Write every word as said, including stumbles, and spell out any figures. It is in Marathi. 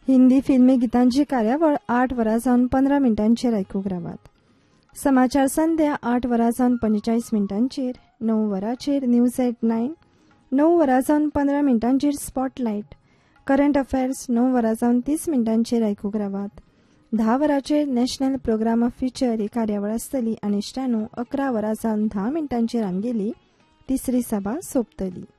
हिंदी फिल्मी गितांची कार्यावळ आठ वरां जावन पंदरा मिनटांचेर आयकूंक रावात. समाचार संध्या आठ वरां जावन पंचेचाळीस मिनटांचेर, णव वरांचेर न्यूज एट नायन, णव वरां जावन पंदरा मिनटांचेर स्पॉटलायट, करंट अफेअर्स णव वरां जावन तीस मिनटांचेर आयकूंक रावात. धा वरांचेर नॅशनल प्रोग्राम ऑफ फ्युचर ही कार्यावळ आसतली आनी इश्टानू अकरा वरां जावन धा मिनटांचेर आमगेली तिसरी सभा सोंपतली.